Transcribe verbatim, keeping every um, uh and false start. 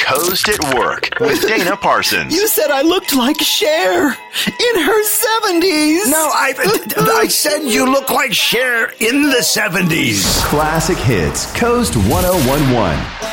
Coast at Work with Dana Parsons. You said I looked like Cher in her seventies. No, I I said you look like Cher in the seventies. Classic Hits, Coast one oh one one.